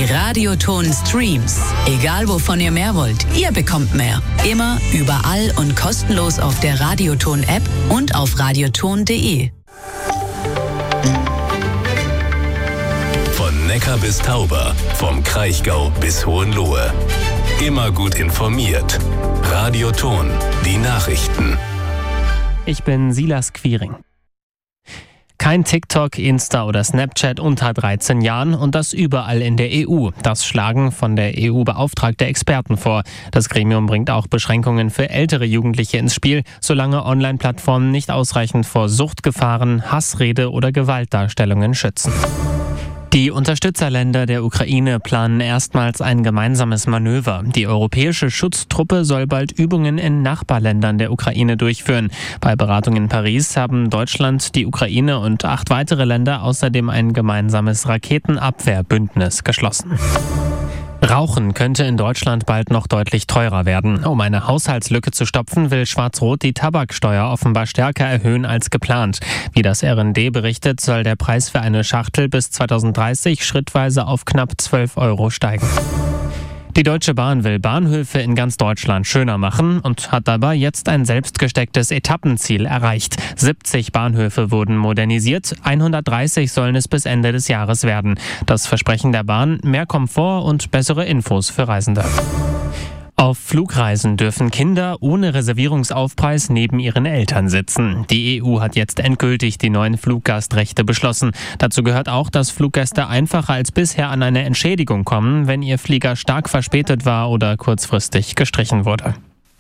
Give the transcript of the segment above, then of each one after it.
Radioton Streams. Egal wovon ihr mehr wollt, ihr bekommt mehr. Immer, überall und kostenlos auf der Radioton App und auf radioton.de. Von Neckar bis Tauber, vom Kraichgau bis Hohenlohe. Immer gut informiert. Radioton, die Nachrichten. Ich bin Silas Quiring. Kein TikTok, Insta oder Snapchat unter 13 Jahren und das überall in der EU. Das schlagen von der EU beauftragte Experten vor. Das Gremium bringt auch Beschränkungen für ältere Jugendliche ins Spiel, solange Online-Plattformen nicht ausreichend vor Suchtgefahren, Hassrede oder Gewaltdarstellungen schützen. Die Unterstützerländer der Ukraine planen erstmals ein gemeinsames Manöver. Die europäische Schutztruppe soll bald Übungen in Nachbarländern der Ukraine durchführen. Bei Beratungen in Paris haben Deutschland, die Ukraine und 8 weitere Länder außerdem ein gemeinsames Raketenabwehrbündnis geschlossen. Rauchen könnte in Deutschland bald noch deutlich teurer werden. Um eine Haushaltslücke zu stopfen, will Schwarz-Rot die Tabaksteuer offenbar stärker erhöhen als geplant. Wie das RND berichtet, soll der Preis für eine Schachtel bis 2030 schrittweise auf knapp 12 € steigen. Die Deutsche Bahn will Bahnhöfe in ganz Deutschland schöner machen und hat dabei jetzt ein selbstgestecktes Etappenziel erreicht. 70 Bahnhöfe wurden modernisiert, 130 sollen es bis Ende des Jahres werden. Das Versprechen der Bahn: mehr Komfort und bessere Infos für Reisende. Auf Flugreisen dürfen Kinder ohne Reservierungsaufpreis neben ihren Eltern sitzen. Die EU hat jetzt endgültig die neuen Fluggastrechte beschlossen. Dazu gehört auch, dass Fluggäste einfacher als bisher an eine Entschädigung kommen, wenn ihr Flieger stark verspätet war oder kurzfristig gestrichen wurde.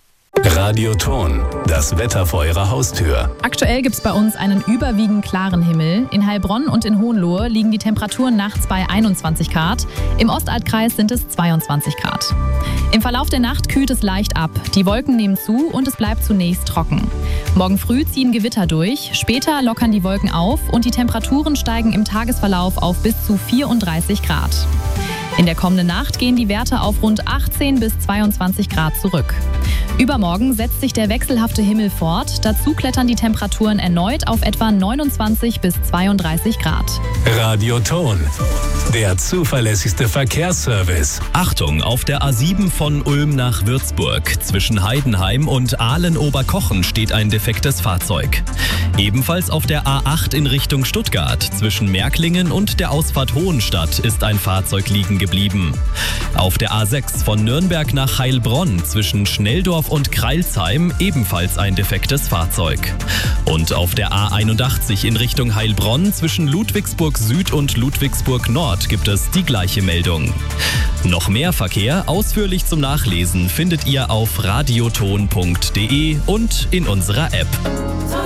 Radioton, das Wetter vor Ihrer Haustür. Aktuell gibt es bei uns einen überwiegend klaren Himmel. In Heilbronn und in Hohenlohe liegen die Temperaturen nachts bei 21 Grad. Im Ostalbkreis sind es 22 Grad. Im Verlauf der Nacht kühlt es leicht ab. Die Wolken nehmen zu und es bleibt zunächst trocken. Morgen früh ziehen Gewitter durch. Später lockern die Wolken auf und die Temperaturen steigen im Tagesverlauf auf bis zu 34 Grad. In der kommenden Nacht gehen die Werte auf rund 18 bis 22 Grad zurück. Übermorgen setzt sich der wechselhafte Himmel fort. Dazu klettern die Temperaturen erneut auf etwa 29 bis 32 Grad. Radioton, der zuverlässigste Verkehrsservice. Achtung, auf der A7 von Ulm nach Würzburg. Zwischen Heidenheim und Aalen-Oberkochen steht ein defektes Fahrzeug. Ebenfalls auf der A8 in Richtung Stuttgart. Zwischen Märklingen und der Ausfahrt Hohenstadt ist ein Fahrzeug liegen geblieben. Auf der A6 von Nürnberg nach Heilbronn zwischen Schnelldorf und Kreilsheim ebenfalls ein defektes Fahrzeug. Und auf der A81 in Richtung Heilbronn zwischen Ludwigsburg Süd und Ludwigsburg Nord gibt es die gleiche Meldung. Noch mehr Verkehr ausführlich zum Nachlesen findet ihr auf radioton.de und in unserer App.